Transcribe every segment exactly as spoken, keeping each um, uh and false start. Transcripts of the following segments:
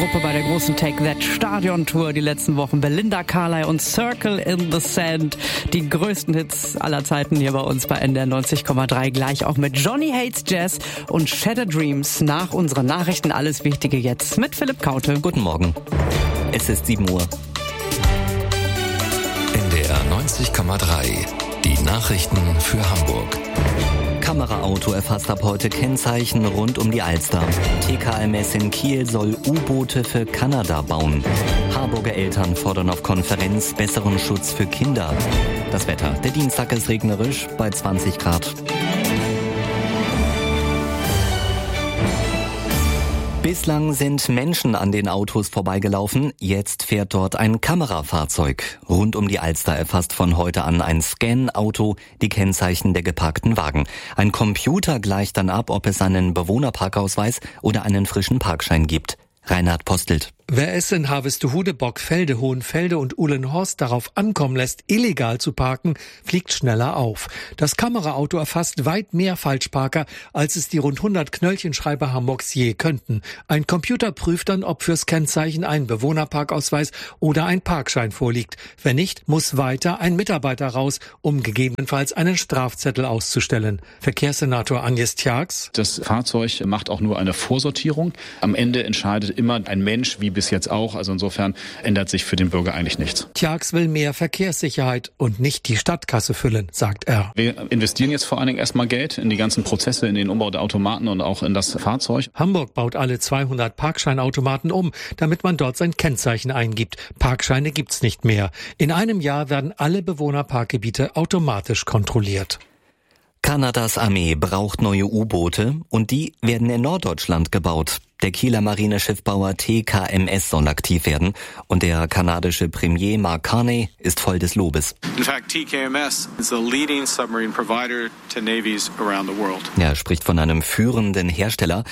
Gruppe bei der großen Take That Stadion Tour die letzten Wochen. Belinda Carlisle und Circle in the Sand. Die größten Hits aller Zeiten hier bei uns bei N D R neunzig Komma drei. Gleich auch mit Johnny Hates Jazz und Shattered Dreams. Nach unseren Nachrichten alles Wichtige jetzt mit Philipp Kaute. Guten Morgen. Es ist sieben Uhr. N D R neunzig Komma drei. Die Nachrichten für Hamburg. Kameraauto erfasst ab heute Kennzeichen rund um die Alster. T K M S in Kiel soll U-Boote für Kanada bauen. Harburger Eltern fordern auf Konferenz besseren Schutz für Kinder. Das Wetter. Der Dienstag ist regnerisch bei zwanzig Grad. Bislang sind Menschen an den Autos vorbeigelaufen, jetzt fährt dort ein Kamerafahrzeug. Rund um die Alster erfasst von heute an ein Scan-Auto die Kennzeichen der geparkten Wagen. Ein Computer gleicht dann ab, ob es einen Bewohnerparkausweis oder einen frischen Parkschein gibt. Reinhard Postelt. Wer es in Harvestehude, Bockfelde, Hohenfelde und Uhlenhorst darauf ankommen lässt, illegal zu parken, fliegt schneller auf. Das Kameraauto erfasst weit mehr Falschparker, als es die rund hundert Knöllchenschreiber Hamburgs je könnten. Ein Computer prüft dann, ob fürs Kennzeichen ein Bewohnerparkausweis oder ein Parkschein vorliegt. Wenn nicht, muss weiter ein Mitarbeiter raus, um gegebenenfalls einen Strafzettel auszustellen. Verkehrssenator Agnes Tjax. Das Fahrzeug macht auch nur eine Vorsortierung. Am Ende entscheidet immer ein Mensch, wie bis jetzt auch. Also insofern ändert sich für den Bürger eigentlich nichts. Tjax will mehr Verkehrssicherheit und nicht die Stadtkasse füllen, sagt er. Wir investieren jetzt vor allen Dingen erstmal Geld in die ganzen Prozesse, in den Umbau der Automaten und auch in das Fahrzeug. Hamburg baut alle zweihundert Parkscheinautomaten um, damit man dort sein Kennzeichen eingibt. Parkscheine gibt's nicht mehr. In einem Jahr werden alle Bewohnerparkgebiete automatisch kontrolliert. Kanadas Armee braucht neue U-Boote und die werden in Norddeutschland gebaut. Der Kieler Marineschiffbauer T K M S soll aktiv werden und der kanadische Premier Mark Carney ist voll des Lobes. In fact, T K M S is the leading submarine provider to navies around the world. Er spricht von einem führenden Hersteller.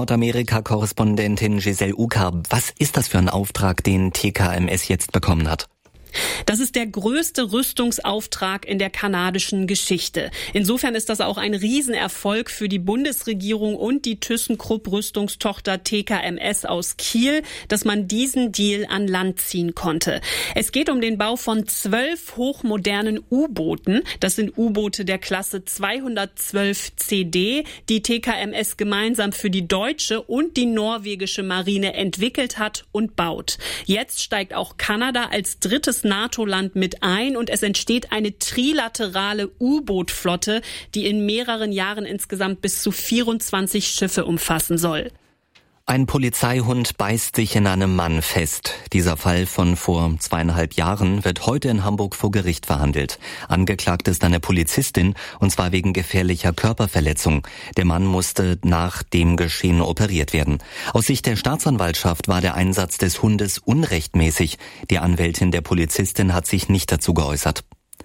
Nordamerika-Korrespondentin Giselle Uka, was ist das für ein Auftrag, den T K M S jetzt bekommen hat? Das ist der größte Rüstungsauftrag in der kanadischen Geschichte. Insofern ist das auch ein Riesenerfolg für die Bundesregierung und die ThyssenKrupp Rüstungstochter T K M S aus Kiel, dass man diesen Deal an Land ziehen konnte. Es geht um den Bau von zwölf hochmodernen U-Booten. Das sind U-Boote der Klasse zweihundertzwölf C D, die T K M S gemeinsam für die deutsche und die norwegische Marine entwickelt hat und baut. Jetzt steigt auch Kanada als drittes NATO-Land mit ein und es entsteht eine trilaterale U-Boot-Flotte, die in mehreren Jahren insgesamt bis zu vierundzwanzig Schiffe umfassen soll. Ein Polizeihund beißt sich in einem Mann fest. Dieser Fall von vor zweieinhalb Jahren wird heute in Hamburg vor Gericht verhandelt. Angeklagt ist eine Polizistin, und zwar wegen gefährlicher Körperverletzung. Der Mann musste nach dem Geschehen operiert werden. Aus Sicht der Staatsanwaltschaft war der Einsatz des Hundes unrechtmäßig. Die Anwältin der Polizistin hat sich nicht dazu geäußert.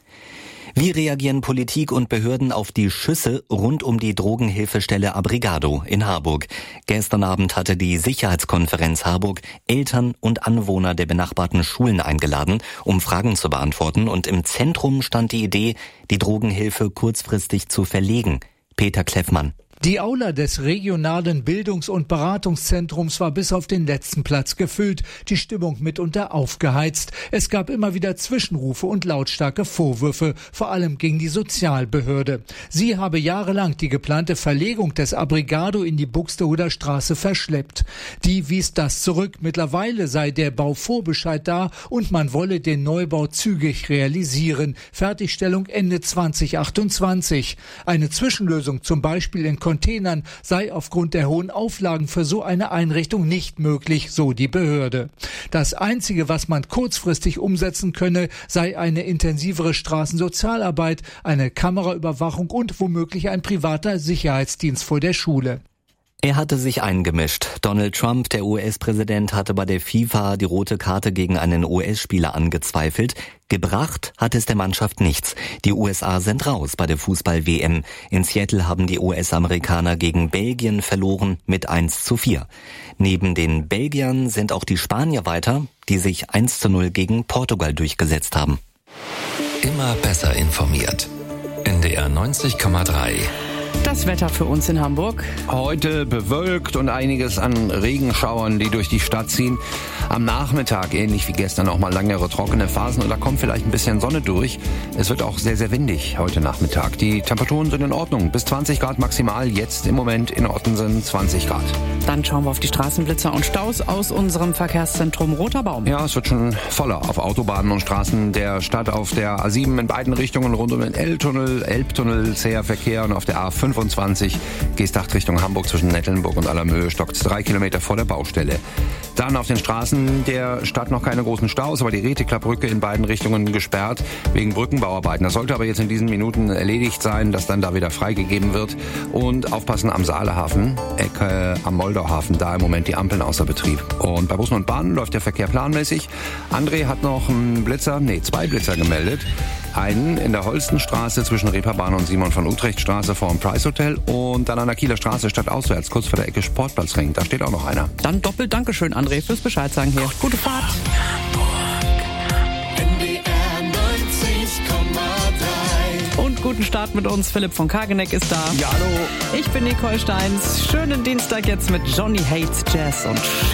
Wie reagieren Politik und Behörden auf die Schüsse rund um die Drogenhilfestelle Abrigado in Harburg? Gestern Abend hatte die Sicherheitskonferenz Harburg Eltern und Anwohner der benachbarten Schulen eingeladen, um Fragen zu beantworten. Und im Zentrum stand die Idee, die Drogenhilfe kurzfristig zu verlegen. Peter Kleffmann. Die Aula des regionalen Bildungs- und Beratungszentrums war bis auf den letzten Platz gefüllt, die Stimmung mitunter aufgeheizt. Es gab immer wieder Zwischenrufe und lautstarke Vorwürfe, vor allem gegen die Sozialbehörde. Sie habe jahrelang die geplante Verlegung des Abrigado in die Buxtehuder Straße verschleppt. Die wies das zurück. Mittlerweile sei der Bauvorbescheid da und man wolle den Neubau zügig realisieren. Fertigstellung Ende zwanzig achtundzwanzig. Eine Zwischenlösung, zum Beispiel in Containern, sei aufgrund der hohen Auflagen für so eine Einrichtung nicht möglich, so die Behörde. Das Einzige, was man kurzfristig umsetzen könne, sei eine intensivere Straßensozialarbeit, eine Kameraüberwachung und womöglich ein privater Sicherheitsdienst vor der Schule. Er hatte sich eingemischt. Donald Trump, der U S-Präsident, hatte bei der FIFA die rote Karte gegen einen U S-Spieler angezweifelt. Gebracht hat es der Mannschaft nichts. Die U S A sind raus bei der Fußball-W M. In Seattle haben die U S-Amerikaner gegen Belgien verloren mit eins zu vier. Neben den Belgiern sind auch die Spanier weiter, die sich eins zu null gegen Portugal durchgesetzt haben. Immer besser informiert. N D R neunzig Komma drei. Das Wetter für uns in Hamburg. Heute bewölkt und einiges an Regenschauern, die durch die Stadt ziehen. Am Nachmittag, ähnlich wie gestern, auch mal längere trockene Phasen und da kommt vielleicht ein bisschen Sonne durch. Es wird auch sehr, sehr windig heute Nachmittag. Die Temperaturen sind in Ordnung. Bis zwanzig Grad maximal. Jetzt im Moment in Ottensen zwanzig Grad. Dann schauen wir auf die Straßenblitzer und Staus aus unserem Verkehrszentrum Roter Baum. Ja, es wird schon voller auf Autobahnen und Straßen der Stadt. Auf der A sieben in beiden Richtungen rund um den Elbtunnel, Elbtunnel, zäher Verkehr und auf der A fünfundzwanzig Geesthacht Richtung Hamburg zwischen Nettelnburg und Allermöhe stockt es drei Kilometer vor der Baustelle. Dann auf den Straßen der Stadt noch keine großen Staus, aber die Reteklapbrücke in beiden Richtungen gesperrt wegen Brückenbauarbeiten. Das sollte aber jetzt in diesen Minuten erledigt sein, dass dann da wieder freigegeben wird. Und aufpassen am Saalehafen, Ecke am Moldauhafen, da im Moment die Ampeln außer Betrieb. Und bei Bussen und Bahnen läuft der Verkehr planmäßig. André hat noch einen Blitzer, nee, zwei Blitzer gemeldet. Einen in der Holstenstraße zwischen Reeperbahn und Simon von Utrecht Straße vor dem Price Hotel und dann an der Kieler Straße stadtauswärts, kurz vor der Ecke Sportplatzring. Da steht auch noch einer. Dann doppelt Dankeschön, André, fürs Bescheid sagen hier. Gute Fahrt. Und guten Start mit uns. Philipp von Kageneck ist da. Ja, hallo. Ich bin Nicole Steins. Schönen Dienstag jetzt mit Johnny Hates Jazz und